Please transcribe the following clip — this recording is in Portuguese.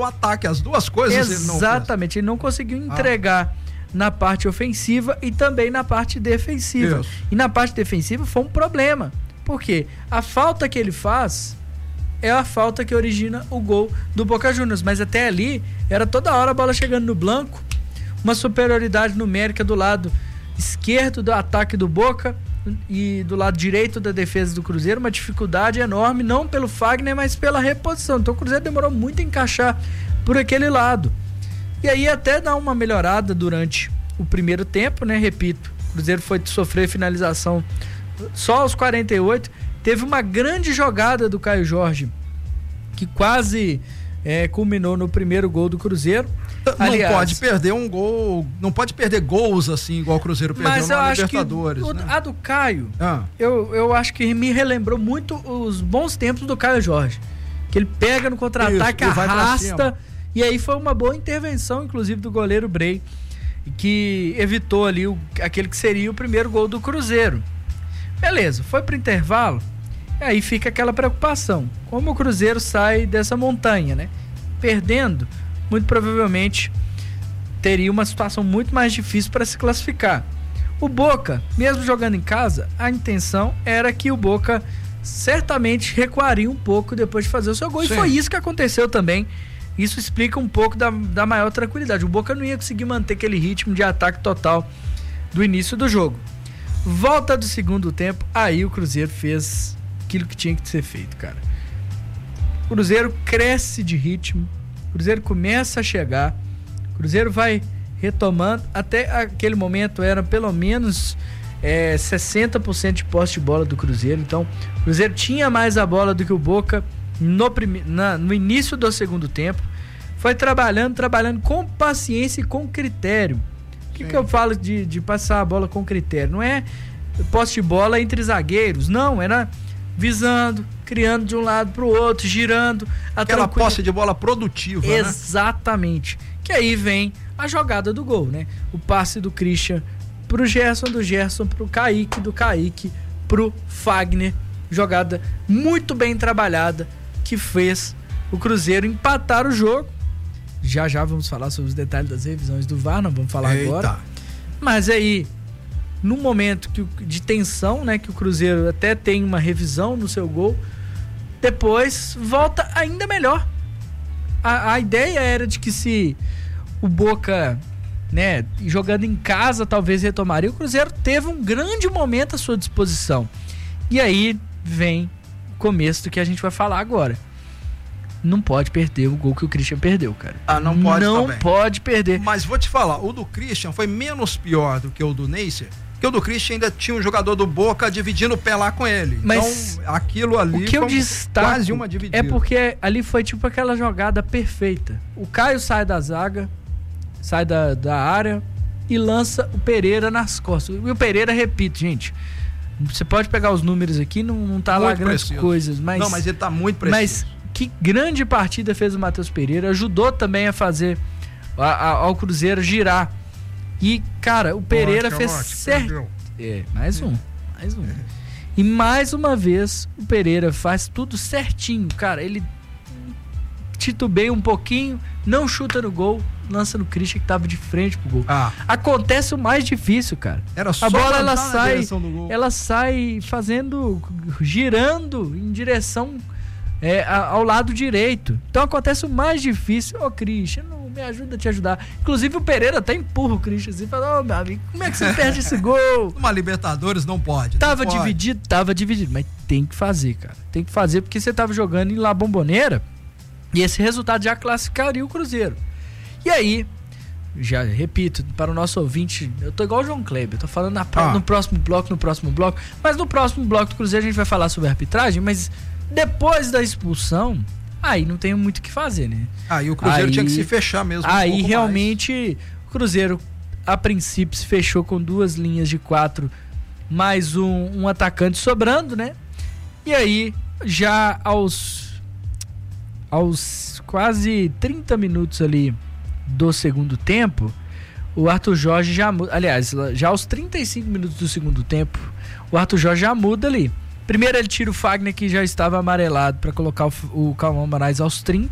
o ataque, as duas coisas. Exatamente, ele não conseguiu entregar na parte ofensiva e também na parte defensiva. Isso. E na parte defensiva foi um problema. Por quê? A falta que ele faz é a falta que origina o gol do Boca Juniors, mas até ali era toda hora a bola chegando no blanco, uma superioridade numérica do lado esquerdo do ataque do Boca e do lado direito da defesa do Cruzeiro, uma dificuldade enorme, não pelo Fagner, mas pela reposição. Então o Cruzeiro demorou muito a encaixar por aquele lado. E aí até dá uma melhorada durante o primeiro tempo, né? Repito, o Cruzeiro foi sofrer finalização só aos 48. Teve uma grande jogada do Caio Jorge, que quase culminou no primeiro gol do Cruzeiro. Aliás, não pode perder um gol, não pode perder gols assim, igual o Cruzeiro perdeu na Libertadores. Mas eu acho que né? a do Caio, eu acho que me relembrou muito os bons tempos do Caio Jorge. Que ele pega no contra-ataque, arrasta, e aí foi uma boa intervenção, inclusive, do goleiro Brey, que evitou ali aquele que seria o primeiro gol do Cruzeiro. Beleza, foi pro intervalo, aí fica aquela preocupação. Como o Cruzeiro sai dessa montanha, né? Perdendo, muito provavelmente teria uma situação muito mais difícil para se classificar. O Boca, mesmo jogando em casa, a intenção era que o Boca certamente recuaria um pouco depois de fazer o seu gol. Sim. E foi isso que aconteceu também. Isso explica um pouco da maior tranquilidade. O Boca não ia conseguir manter aquele ritmo de ataque total do início do jogo. Volta do segundo tempo, aí o Cruzeiro fez aquilo que tinha que ser feito, cara. O Cruzeiro cresce de ritmo, o Cruzeiro começa a chegar, o Cruzeiro vai retomando. Até aquele momento era pelo menos 60% de posse de bola do Cruzeiro. Então o Cruzeiro tinha mais a bola do que o Boca no início do segundo tempo. Foi trabalhando com paciência e com critério. O que eu falo de passar a bola com critério? Não é posse de bola entre zagueiros, não, era visando, criando de um lado para o outro, girando. Aquela posse de bola produtiva, exatamente, né? Que aí vem a jogada do gol, né? O passe do Christian pro Gerson, do Gerson pro Kaique, do Kaique pro Fagner. Jogada muito bem trabalhada que fez o Cruzeiro empatar o jogo. Já vamos falar sobre os detalhes das revisões do VAR, não vamos falar agora. Mas aí, no momento de tensão, né, que o Cruzeiro até tem uma revisão no seu gol, depois volta ainda melhor. A ideia era de que se o Boca, né, jogando em casa, talvez retomaria. O Cruzeiro teve um grande momento à sua disposição. E aí vem o começo do que a gente vai falar agora. Não pode perder o gol que o Christian perdeu, cara. Não pode. Não pode perder. Mas vou te falar, o do Christian foi menos pior do que o do Neisser, porque o do Christian ainda tinha um jogador do Boca dividindo o pé lá com ele. Mas então, aquilo ali o que eu destaco quase uma dividida. É porque ali foi tipo aquela jogada perfeita. O Caio sai da zaga, sai da área e lança o Pereira nas costas. E o Pereira, repito, gente, você pode pegar os números aqui, não tá muito lá grandes coisas. Mas ele tá muito preciso. Mas que grande partida fez o Matheus Pereira, ajudou também a fazer ao Cruzeiro girar. E, cara, o Pereira fez certo. Mais um. E mais uma vez o Pereira faz tudo certinho, cara. Ele titubeia um pouquinho, não chuta no gol, lança no Christian que tava de frente pro gol. Acontece o mais difícil, cara. Era só a bola ela sai girando em direção ao lado direito. Então acontece o mais difícil. Christian, não me ajuda a te ajudar. Inclusive o Pereira até empurra o Christian assim, e fala: meu amigo, como é que você perde esse gol? Uma Libertadores não pode. Tava dividido, mas tem que fazer, cara. Tem que fazer porque você tava jogando em La Bombonera e esse resultado já classificaria o Cruzeiro. E aí, já repito, para o nosso ouvinte, eu tô igual o João Kleber, tô falando no próximo bloco, mas no próximo bloco do Cruzeiro a gente vai falar sobre a arbitragem, mas depois da expulsão, aí não tem muito o que fazer, né? E o Cruzeiro tinha que se fechar mesmo. Aí realmente o Cruzeiro, a princípio, se fechou com 2 linhas de 4, mais um atacante sobrando, né? E aí, já aos quase 30 minutos ali do segundo tempo, o Arthur Jorge já muda. Aliás, já aos 35 minutos do segundo tempo, o Arthur Jorge já muda ali. Primeiro ele tira o Fagner, que já estava amarelado, para colocar o Calmon Moraes aos 30.